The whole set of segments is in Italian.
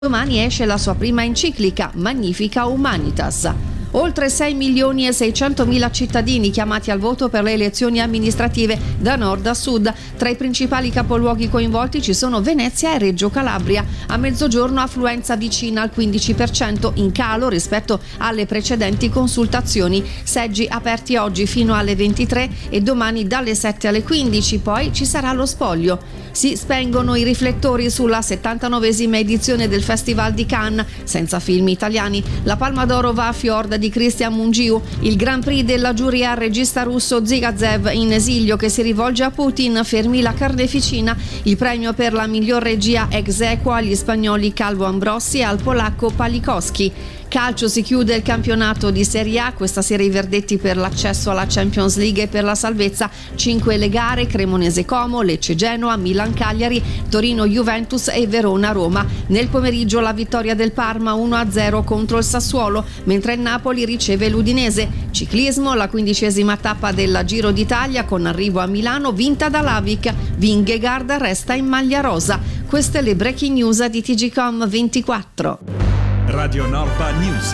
Domani esce la sua prima enciclica, Magnifica Humanitas. Oltre 6 milioni e 600 mila cittadini chiamati al voto per le elezioni amministrative da nord a sud. Tra i principali capoluoghi coinvolti ci sono Venezia e Reggio Calabria. A mezzogiorno affluenza vicina al 15%, in calo rispetto alle precedenti consultazioni. Seggi aperti oggi fino alle 23 e domani dalle 7 alle 15, poi ci sarà lo spoglio. Si spengono i riflettori sulla 79esima edizione del Festival di Cannes, senza film italiani. La Palma d'Oro va a Fiord di Cristian Mungiu, il Grand Prix della giuria al regista russo Zygazev in esilio che si rivolge a Putin, fermi la carneficina. Il premio per la miglior regia ex aequo agli spagnoli Calvo Ambrossi e al polacco Palikowski. Calcio, si chiude il campionato di Serie A, questa sera i verdetti per l'accesso alla Champions League e per la salvezza. 5 le gare: Cremonese Como, Lecce Genoa, Milan Cagliari, Torino Juventus e Verona Roma. Nel pomeriggio la vittoria del Parma 1-0 contro il Sassuolo, mentre il Napoli riceve l'Udinese. Ciclismo, la 15ª tappa del Giro d'Italia con arrivo a Milano vinta da Lavic. Vingegaard resta in maglia rosa. Queste le breaking news di TGcom 24. Radio Norpa News.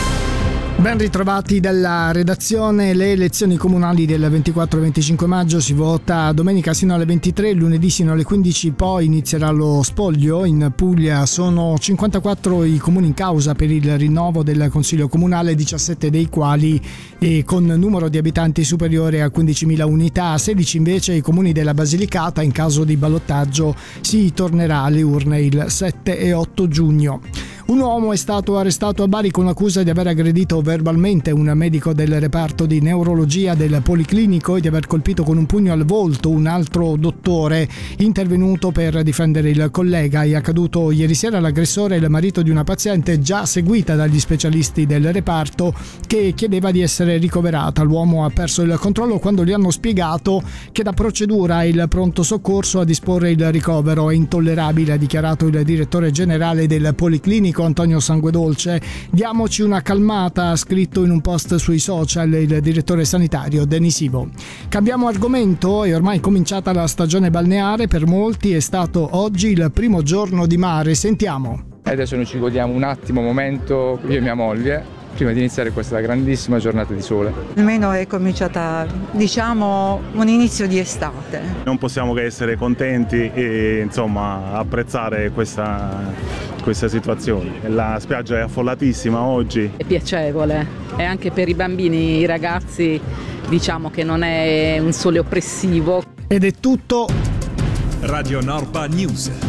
Ben ritrovati dalla redazione. Le elezioni comunali del 24 e 25 maggio si vota domenica sino alle 23, lunedì sino alle 15, poi inizierà lo spoglio. In Puglia sono 54 i comuni in causa per il rinnovo del Consiglio Comunale, 17 dei quali con numero di abitanti superiore a 15.000 unità, 16 invece i comuni della Basilicata. In caso di ballottaggio si tornerà alle urne il 7 e 8 giugno. Un uomo è stato arrestato a Bari con l'accusa di aver aggredito verbalmente un medico del reparto di neurologia del Policlinico e di aver colpito con un pugno al volto un altro dottore intervenuto per difendere il collega. È accaduto ieri sera. L'aggressore è il marito di una paziente già seguita dagli specialisti del reparto che chiedeva di essere ricoverata. L'uomo ha perso il controllo quando gli hanno spiegato che da procedura è il pronto soccorso a disporre il ricovero. È intollerabile, ha dichiarato il direttore generale del Policlinico Antonio Sanguedolce. Diamoci una calmata, ha scritto in un post sui social il direttore sanitario Denisivo. Cambiamo argomento. È ormai cominciata la stagione balneare. Per molti è stato oggi il primo giorno di mare. Sentiamo. Adesso noi ci godiamo un attimo, momento, io e mia moglie, prima di iniziare questa grandissima giornata di sole. Almeno è cominciata, diciamo, un inizio di estate. Non possiamo che essere contenti e insomma apprezzare questa situazione. La spiaggia è affollatissima oggi. È piacevole e anche per i bambini, i ragazzi, diciamo che non è un sole oppressivo. Ed è tutto. Radio Norpa News.